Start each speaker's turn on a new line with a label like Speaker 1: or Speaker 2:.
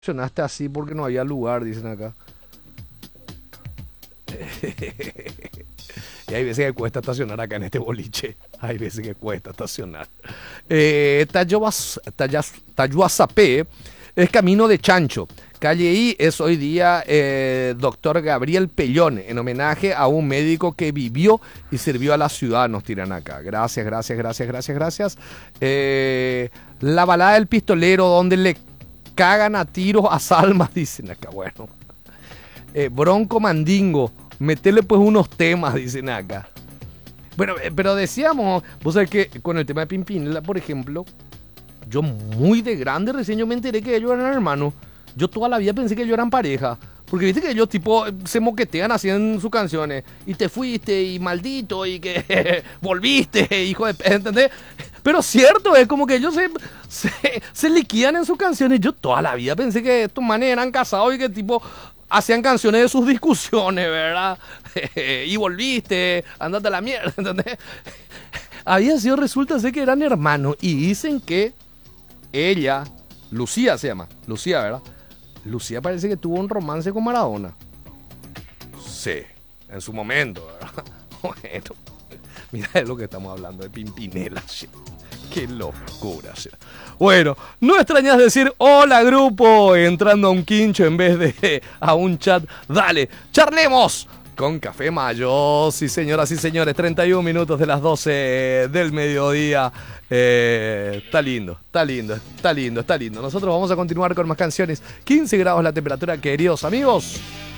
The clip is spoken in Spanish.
Speaker 1: Estacionaste así porque no había lugar, dicen acá. Y hay veces que cuesta estacionar acá en este boliche. Hay veces que cuesta estacionar. Tayuazapé es camino de Chancho. Calle I es hoy día doctor Gabriel Pellón, en homenaje a un médico que vivió y sirvió a la ciudad, nos tiran acá. Gracias, gracias, gracias, gracias, gracias. La balada del pistolero, donde le cagan a tiros a Salma, dicen acá. Bueno. Bronco Mandingo, metele pues unos temas, dicen acá. Bueno, pero decíamos, vos sabés que con el tema de Pimpinela, por ejemplo, yo muy de grande recién yo me enteré que ellos eran hermanos. Yo toda la vida pensé que ellos eran pareja. Porque viste que ellos tipo se moquetean así en sus canciones. Y te fuiste y maldito y que volviste, hijo de... ¿Entendés? Pero cierto, es como que ellos se liquidan en sus canciones. Yo toda la vida pensé que estos manes eran casados y que tipo hacían canciones de sus discusiones, ¿verdad? Y volviste, andate a la mierda, ¿entendés? Había sido, resulta ser que eran hermanos. Y dicen que ella, Lucía se llama, Lucía, ¿verdad? Lucía parece que tuvo un romance con Maradona. Sí, en su momento, ¿verdad? Bueno, mira de lo que estamos hablando, de Pimpinela. Shit. Qué locura. Shit. Bueno, no extrañas decir hola grupo entrando a un quincho en vez de a un chat. Dale, charlemos con Café Mayo. Sí, señoras y señores, 31 minutos de las 12 del mediodía. Está lindo, está lindo, está lindo, está lindo. Nosotros vamos a continuar con más canciones. 15 grados la temperatura, queridos amigos.